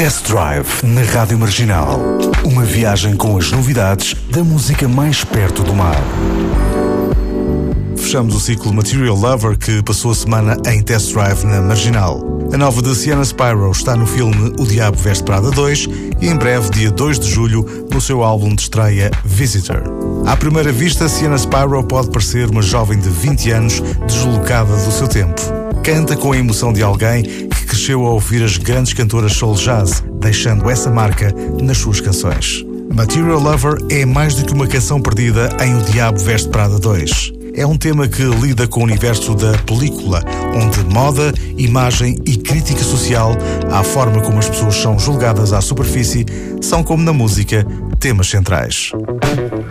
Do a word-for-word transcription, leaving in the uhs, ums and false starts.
Test Drive na Rádio Marginal. Uma viagem com as novidades da música mais perto do mar. Fechamos o ciclo Material Lover, que passou a semana em Test Drive na Marginal. A nova de Sienna Spyro está no filme O Diabo Veste Prada dois e em breve, dia dois de julho, no seu álbum de estreia Visitor. À primeira vista, Sienna Spyro pode parecer uma jovem de vinte anos deslocada do seu tempo. Canta com a emoção de alguém que cresceu a ouvir as grandes cantoras soul jazz, deixando essa marca nas suas canções. Material Lover é mais do que uma canção perdida em O Diabo Veste Prada dois. É um tema que lida com o universo da película, onde moda, imagem e crítica social, à forma como as pessoas são julgadas à superfície, são, como na música, temas centrais.